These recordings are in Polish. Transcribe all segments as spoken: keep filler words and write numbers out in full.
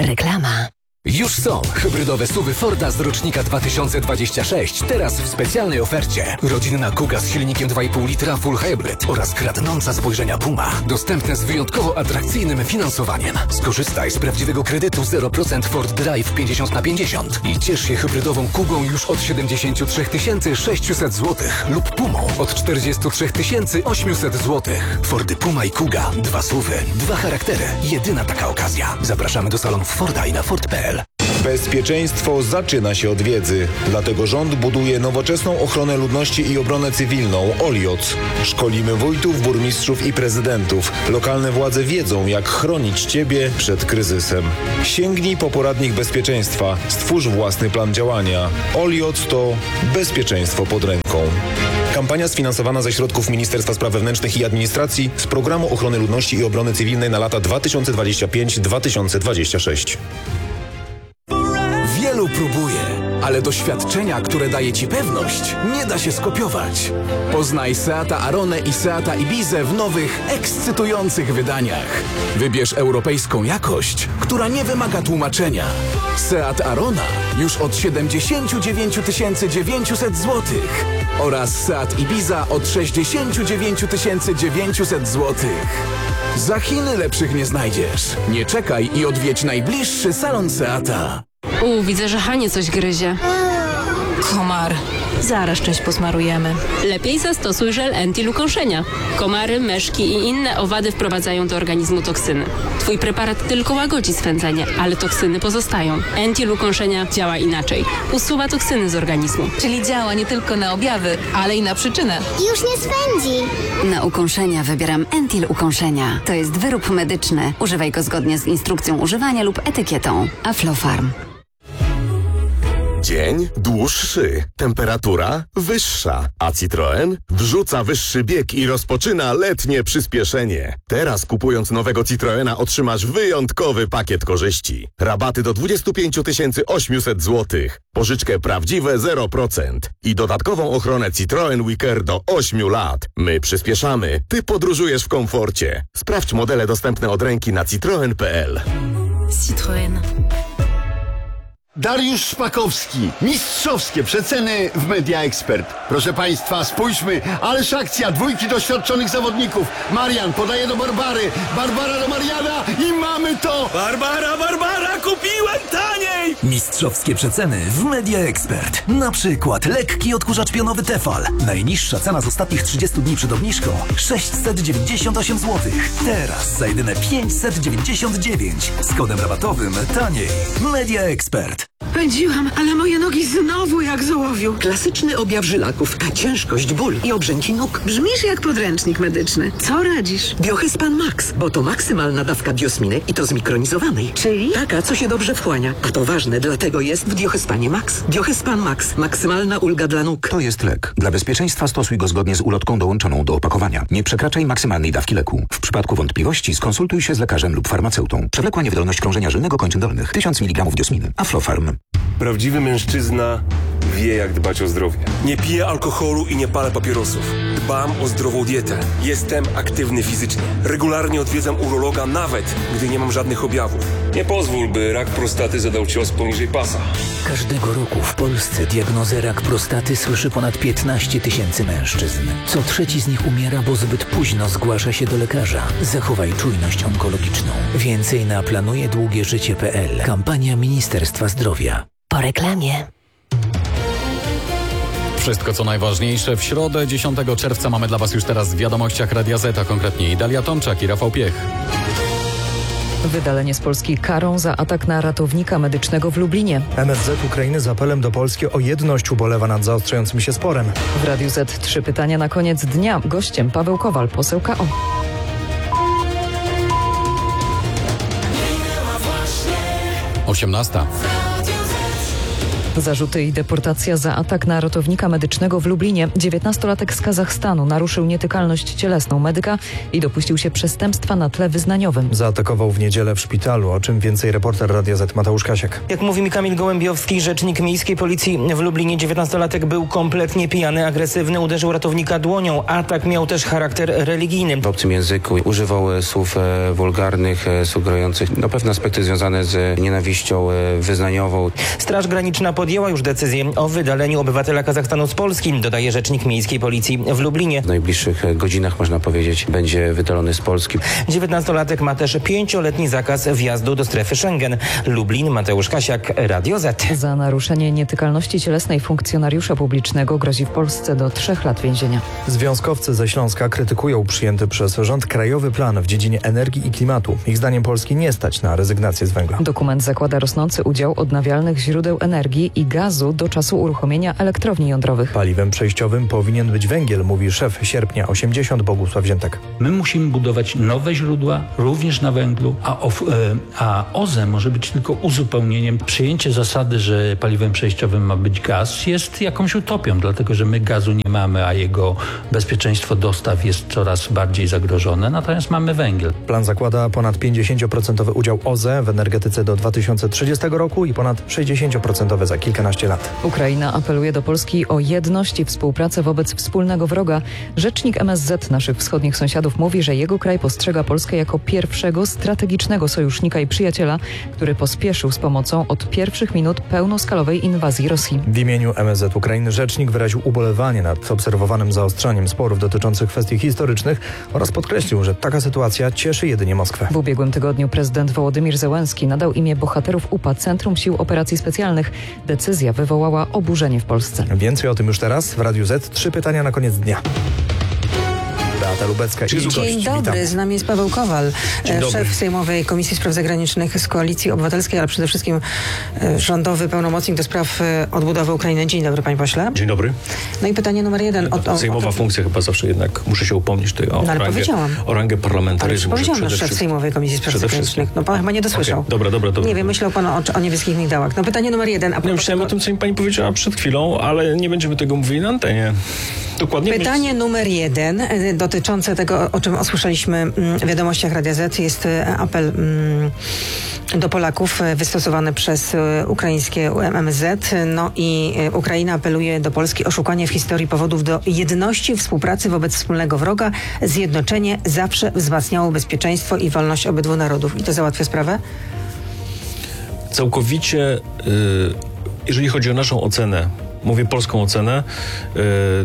Reklama. Już są hybrydowe suwy Forda z rocznika dwa tysiące dwudziestego szóstego, teraz w specjalnej ofercie. Rodzinna Kuga z silnikiem dwa i pół litra Full Hybrid oraz kradnąca spojrzenia Puma. Dostępne z wyjątkowo atrakcyjnym finansowaniem. Skorzystaj z prawdziwego kredytu zero procent Ford Drive pięćdziesiąt na pięćdziesiąt i ciesz się hybrydową Kugą już od siedemdziesiąt trzy tysiące sześćset złotych lub Pumą od czterdzieści trzy tysiące osiemset złotych. Fordy Puma i Kuga. Dwa suwy, dwa charaktery. Jedyna taka okazja. Zapraszamy do salonów Forda i na Ford kropka p l. Bezpieczeństwo zaczyna się od wiedzy. Dlatego rząd buduje nowoczesną ochronę ludności i obronę cywilną OLIOC. Szkolimy wójtów, burmistrzów i prezydentów. Lokalne władze wiedzą, jak chronić Ciebie przed kryzysem. Sięgnij po poradnik bezpieczeństwa. Stwórz własny plan działania. OLIOC to bezpieczeństwo pod ręką. Kampania sfinansowana ze środków Ministerstwa Spraw Wewnętrznych i Administracji z Programu Ochrony Ludności i Obrony Cywilnej na lata dwa tysiące dwudziesty piąty do dwa tysiące dwudziestego szóstego. Wielu próbuje, ale doświadczenia, które daje Ci pewność, nie da się skopiować. Poznaj Seata Aronę i Seata Ibizę w nowych, ekscytujących wydaniach. Wybierz europejską jakość, która nie wymaga tłumaczenia. Seat Arona już od siedemdziesiąt dziewięć tysięcy dziewięćset złotych oraz Seat Ibiza od sześćdziesiąt dziewięć tysięcy dziewięćset złotych. Za Chiny lepszych nie znajdziesz. Nie czekaj i odwiedź najbliższy salon Seata. U, widzę, że Hanie coś gryzie. Komar. Zaraz czymś posmarujemy. Lepiej zastosuj żel Entil ukąszenia. Komary, meszki i inne owady wprowadzają do organizmu toksyny. Twój preparat tylko łagodzi swędzenie, ale toksyny pozostają. Entil ukąszenia działa inaczej. Usuwa toksyny z organizmu. Czyli działa nie tylko na objawy, ale i na przyczynę. Już nie swędzi. Na ukąszenia wybieram Entil ukąszenia. To jest wyrób medyczny. Używaj go zgodnie z instrukcją używania lub etykietą. Aflofarm. Dzień dłuższy, temperatura wyższa, a Citroen wrzuca wyższy bieg i rozpoczyna letnie przyspieszenie. Teraz kupując nowego Citroena otrzymasz wyjątkowy pakiet korzyści. Rabaty do dwadzieścia pięć tysięcy osiemset złotych, pożyczkę prawdziwe zero procent i dodatkową ochronę Citroen Wicker do ośmiu lat. My przyspieszamy, ty podróżujesz w komforcie. Sprawdź modele dostępne od ręki na citroen kropka p l. Citroen. Dariusz Szpakowski. Mistrzowskie przeceny w Media Expert. Proszę Państwa, spójrzmy. Ależ akcja. Dwójki doświadczonych zawodników. Marian podaje do Barbary. Barbara do Mariana i mamy to. Barbara, Barbara, kupiłem taniej. Mistrzowskie przeceny w Media Expert. Na przykład lekki odkurzacz pionowy Tefal. Najniższa cena z ostatnich trzydziestu dni przed obniżką sześćset dziewięćdziesiąt osiem złotych. Teraz za jedyne pięćset dziewięćdziesiąt dziewięć. Z kodem rabatowym taniej. Media Expert. Pędziłam, ale moje nogi znowu jak z ołowiu. Klasyczny objaw żylaków. Ciężkość, ból i obrzęki nóg. Brzmisz jak podręcznik medyczny. Co radzisz? Biohyspan Max, bo to maksymalna dawka diosminy i to zmikronizowanej. Czyli? Taka, co się dobrze wchłania. A to ważne, dlatego jest w Diohyspanie Max. Diohyspan Max. Maksymalna ulga dla nóg. To jest lek. Dla bezpieczeństwa stosuj go zgodnie z ulotką dołączoną do opakowania. Nie przekraczaj maksymalnej dawki leku. W przypadku wątpliwości skonsultuj się z lekarzem lub farmaceutą. Przewlekła niewydolność krążenia żylnego kończyn dolnych. tysiąc miligramów diosminy. Aflofarm. Prawdziwy mężczyzna wie, jak dbać o zdrowie. Nie piję alkoholu i nie palę papierosów. Dbam o zdrową dietę. Jestem aktywny fizycznie. Regularnie odwiedzam urologa, nawet gdy nie mam żadnych objawów. Nie pozwól, by rak prostaty zadał cios poniżej pasa. Każdego roku w Polsce diagnozę rak prostaty słyszy ponad piętnaście tysięcy mężczyzn. Co trzeci z nich umiera, bo zbyt późno zgłasza się do lekarza. Zachowaj czujność onkologiczną. Więcej na planuje długie życie kropka p l. Kampania Ministerstwa Zdrowia. Po reklamie. Wszystko co najważniejsze w środę dziesiątego czerwca mamy dla Was już teraz w wiadomościach Radia Z, a konkretnie Dalia Tomczak i Rafał Piech. Wydalenie z Polski karą za atak na ratownika medycznego w Lublinie. M S Z Ukrainy z apelem do Polski o jedność ubolewa nad zaostrzającym się sporem. W Radiu Z trzy pytania na koniec dnia. Gościem Paweł Kowal, poseł K O. osiemnasta. Zarzuty i deportacja za atak na ratownika medycznego w Lublinie. dziewiętnastolatek z Kazachstanu naruszył nietykalność cielesną medyka i dopuścił się przestępstwa na tle wyznaniowym. Zaatakował w niedzielę w szpitalu, o czym więcej reporter Radia Z Mateusz Kasiak. Jak mówi mi Kamil Gołębiowski, rzecznik miejskiej policji w Lublinie, dziewiętnastolatek był kompletnie pijany, agresywny, uderzył ratownika dłonią. Atak miał też charakter religijny. W obcym języku używał słów e, wulgarnych, e, sugerujących no, pewne aspekty związane z nienawiścią e, wyznaniową. Straż Graniczna podjęła już decyzję o wydaleniu obywatela Kazachstanu z Polski, dodaje rzecznik miejskiej policji w Lublinie. W najbliższych godzinach, można powiedzieć, będzie wydalony z Polski. dziewiętnastolatek ma też pięcioletni zakaz wjazdu do strefy Schengen. Lublin, Mateusz Kasiak, Radio Z. Za naruszenie nietykalności cielesnej funkcjonariusza publicznego grozi w Polsce do trzech lat więzienia. Związkowcy ze Śląska krytykują przyjęty przez rząd krajowy plan w dziedzinie energii i klimatu. Ich zdaniem Polski nie stać na rezygnację z węgla. Dokument zakłada rosnący udział odnawialnych źródeł energii i gazu do czasu uruchomienia elektrowni jądrowych. Paliwem przejściowym powinien być węgiel, mówi szef Sierpnia osiemdziesiąt Bogusław Ziętek. My musimy budować nowe źródła, również na węglu, a, o, a O Z E może być tylko uzupełnieniem. Przyjęcie zasady, że paliwem przejściowym ma być gaz, jest jakąś utopią, dlatego że my gazu nie mamy, a jego bezpieczeństwo dostaw jest coraz bardziej zagrożone, natomiast mamy węgiel. Plan zakłada ponad pięćdziesiąt procent udział O Z E w energetyce do dwa tysiące trzydziestego roku i ponad sześćdziesiąt procent za kilkanaście lat. Ukraina apeluje do Polski o jedność i współpracę wobec wspólnego wroga. Rzecznik M S Z naszych wschodnich sąsiadów mówi, że jego kraj postrzega Polskę jako pierwszego strategicznego sojusznika i przyjaciela, który pospieszył z pomocą od pierwszych minut pełnoskalowej inwazji Rosji. W imieniu M S Z Ukrainy rzecznik wyraził ubolewanie nad obserwowanym zaostrzaniem sporów dotyczących kwestii historycznych oraz podkreślił, że taka sytuacja cieszy jedynie Moskwę. W ubiegłym tygodniu prezydent Wołodymir Zełenski nadał imię bohaterów U P A Centrum Sił Operacji Specjalnych. Decyzja wywołała oburzenie w Polsce. Więcej o tym już teraz w Radiu Z. Trzy pytania na koniec dnia. Beata Lubecka i Dzień gość. dobry, Witam. z nami jest Paweł Kowal, Dzień dobry. szef Sejmowej Komisji Spraw Zagranicznych z Koalicji Obywatelskiej, ale przede wszystkim e, rządowy pełnomocnik do spraw e, odbudowy Ukrainy. Dzień dobry, panie pośle. Dzień dobry. No i pytanie numer jeden. O, o, Sejmowa o to, funkcja chyba zawsze jednak muszę się upomnieć tutaj o, No, ale rangę, powiedziałam. o rangę parlamentaryzmu. ale powiedziałam, że że przede szef wszystkim- Sejmowej Komisji Spraw przede Zagranicznych. wszystkim. No pan chyba nie dosłyszał. Okay, dobra, dobra, dobra. Nie wiem, myślał pan o, o niebieskich migdałach. No pytanie numer jeden. A Nie myślałem o tym, co mi pani powiedziała przed chwilą, ale nie będziemy tego mówili na antenie. Dokładnie. Pytanie numer jeden e, dotyczące tego, o czym usłyszeliśmy mm, w wiadomościach Radia Z, jest e, apel mm, do Polaków e, wystosowany przez e, ukraińskie M S Z. No i e, Ukraina apeluje do Polski o szukanie w historii powodów do jedności, współpracy wobec wspólnego wroga. Zjednoczenie zawsze wzmacniało bezpieczeństwo i wolność obydwu narodów. I to załatwia sprawę? Całkowicie, y, jeżeli chodzi o naszą ocenę, mówię polską ocenę, y,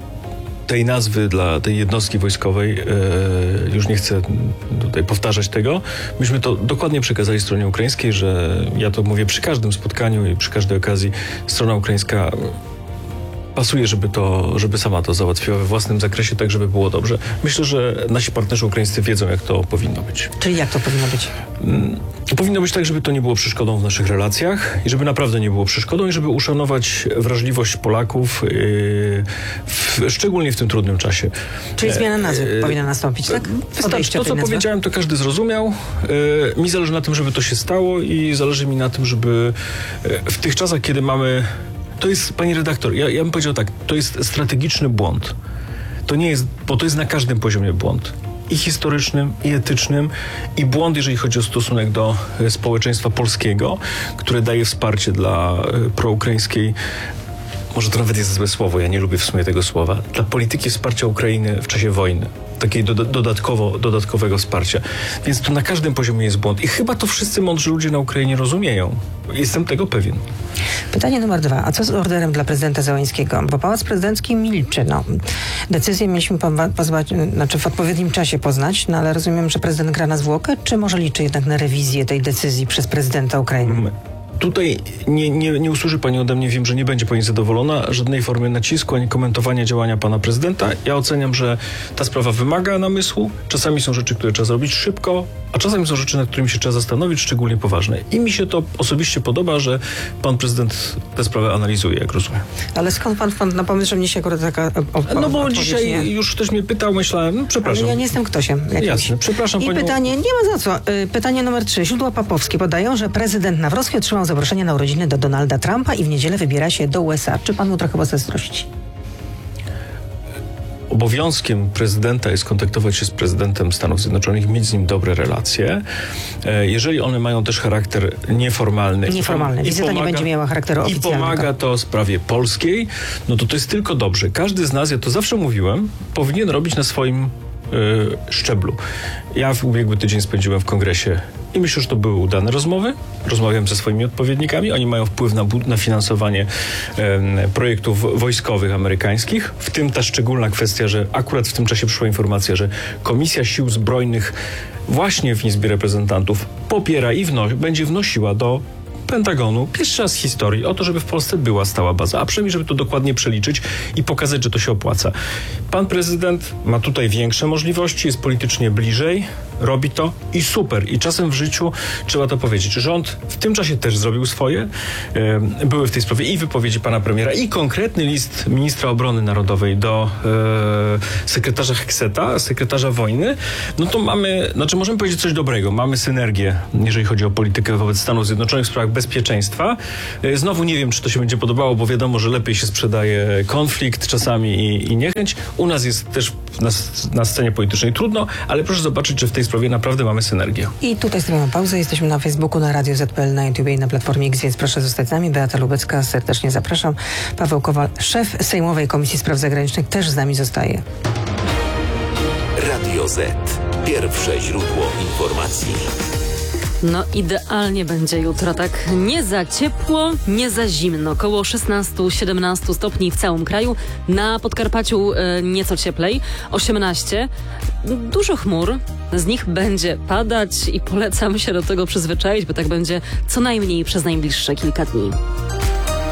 tej nazwy dla tej jednostki wojskowej, y, już nie chcę tutaj powtarzać tego, myśmy to dokładnie przekazali stronie ukraińskiej, że ja to mówię przy każdym spotkaniu i przy każdej okazji, strona ukraińska pasuje, żeby to, żeby sama to załatwiła we własnym zakresie, tak żeby było dobrze. Myślę, że nasi partnerzy ukraińscy wiedzą, jak to powinno być. Czyli jak to powinno być? Mm, Powinno być tak, żeby to nie było przeszkodą w naszych relacjach i żeby naprawdę nie było przeszkodą i żeby uszanować wrażliwość Polaków, yy, w, szczególnie w tym trudnym czasie. Czyli zmiana E, nazwy e, powinna nastąpić, tak? Wystarczy. To, co powiedziałem, to każdy zrozumiał. E, mi zależy na tym, żeby to się stało i zależy mi na tym, żeby e, w tych czasach, kiedy mamy... To jest, pani redaktor, ja, ja bym powiedział tak, to jest strategiczny błąd. To nie jest, bo to jest na każdym poziomie błąd. I historycznym, i etycznym, i błąd, jeżeli chodzi o stosunek do e, społeczeństwa polskiego, które daje wsparcie dla e, proukraińskiej, może to nawet jest złe słowo, ja nie lubię w sumie tego słowa, dla polityki wsparcia Ukrainy w czasie wojny. Takiej do, dodatkowo, dodatkowego wsparcia. Więc to na każdym poziomie jest błąd. I chyba to wszyscy mądrzy ludzie na Ukrainie rozumieją. Jestem tego pewien. Pytanie numer dwa. A co z orderem dla prezydenta Zełańskiego? Bo Pałac Prezydencki milczy. No. Decyzję mieliśmy po- pozwać, znaczy w odpowiednim czasie poznać, no ale rozumiem, że prezydent gra na zwłokę, czy może liczy jednak na rewizję tej decyzji przez prezydenta Ukrainy? Tutaj nie, nie, nie usłyszy pani ode mnie, wiem, że nie będzie pani zadowolona, żadnej formy nacisku, ani komentowania działania pana prezydenta. Ja oceniam, że ta sprawa wymaga namysłu. Czasami są rzeczy, które trzeba zrobić szybko, a czasami są rzeczy, nad którymi się trzeba zastanowić, szczególnie poważne. I mi się to osobiście podoba, że pan prezydent tę sprawę analizuje, jak rozumiem. Ale skąd pan wpadł na pomysł, że mnie się akurat taka o, o, No bo odpowiedź dzisiaj nie... już ktoś mnie pytał, myślałem, no, przepraszam. Ale ja nie jestem ktośem jakimś. Jasne, przepraszam I panią. pytanie, nie ma za co. Y, Pytanie numer trzy. Źródła papowskie podają, że prezydent Nawrocki otrzymał zaproszenie na urodziny do Donalda Trumpa i w niedzielę wybiera się do U S A. Czy pan mu trochę pozazdrości? Obowiązkiem prezydenta jest kontaktować się z prezydentem Stanów Zjednoczonych, mieć z nim dobre relacje. Jeżeli one mają też charakter nieformalny. Nieformalny. Wizyta nie będzie miała charakteru oficjalnego. I pomaga to sprawie polskiej, no to to jest tylko dobrze. Każdy z nas, ja to zawsze mówiłem, powinien robić na swoim y, szczeblu. Ja w ubiegły tydzień spędziłem w kongresie i myślę, że to były udane rozmowy. Rozmawiałem ze swoimi odpowiednikami. Oni mają wpływ na, na finansowanie e, projektów wojskowych amerykańskich. W tym ta szczególna kwestia, że akurat w tym czasie przyszła informacja, że Komisja Sił Zbrojnych właśnie w Izbie Reprezentantów popiera i wno- będzie wnosiła do Pentagonu pierwszy raz w historii o to, żeby w Polsce była stała baza, a przynajmniej żeby to dokładnie przeliczyć i pokazać, że to się opłaca. Pan prezydent ma tutaj większe możliwości, jest politycznie bliżej, robi to i super. I czasem w życiu trzeba to powiedzieć. Rząd w tym czasie też zrobił swoje. E, były w tej sprawie i wypowiedzi pana premiera, i konkretny list ministra obrony narodowej do e, sekretarza Hekseta, sekretarza wojny. No to mamy, znaczy możemy powiedzieć coś dobrego. Mamy synergię, jeżeli chodzi o politykę wobec Stanów Zjednoczonych w sprawach bezpieczeństwa. E, znowu nie wiem, czy to się będzie podobało, bo wiadomo, że lepiej się sprzedaje konflikt czasami i, i niechęć. U nas jest też na, na scenie politycznej trudno, ale proszę zobaczyć, że w tej sprawie naprawdę mamy synergię. I tutaj zrobimy pauzę. Jesteśmy na Facebooku, na Radio Z P L, na YouTube i na Platformie X, więc proszę zostać z nami. Beata Lubecka, serdecznie zapraszam. Paweł Kowal, szef Sejmowej Komisji Spraw Zagranicznych, też z nami zostaje. Radio Z. Pierwsze źródło informacji. No idealnie będzie jutro, tak nie za ciepło, nie za zimno. Koło szesnaście siedemnaście stopni w całym kraju. Na Podkarpaciu e, nieco cieplej, osiemnaście. Dużo chmur, z nich będzie padać i polecam się do tego przyzwyczaić, bo tak będzie co najmniej przez najbliższe kilka dni.